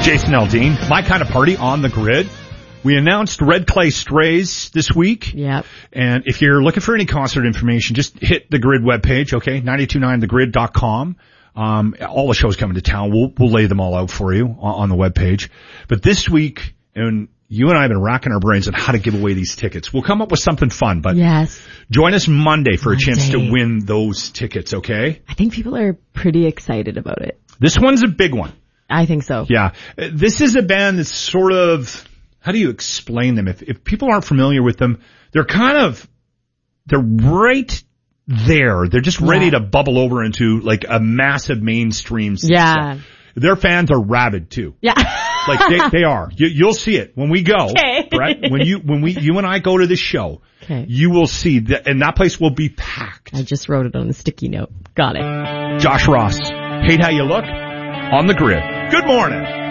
Jason Aldean, My Kind of Party on the Grid. We announced Red Clay Strays this week. Yep. And if you're looking for any concert information, just hit the Grid webpage, okay? 929thegrid.com. All the shows coming to town. We'll lay them all out for you on the webpage. But this week, and you and I have been racking our brains on how to give away these tickets. We'll come up with something fun, but yes. Join us Monday for a chance to win those tickets, okay? I think people are pretty excited about it. This one's a big one. I think so. Yeah. This is a band that's sort of, how do you explain them? If people aren't familiar with them, they're right there. They're just ready to bubble over into like a massive mainstream success. Yeah. Their fans are rabid too. Yeah. Like they are. You'll see it when we go. Okay. Right? You and I go to this show. Okay. You will see that, and that place will be packed. I just wrote it on a sticky note. Got it. Josh Ross. Hate How You Look on the Grid. Good morning.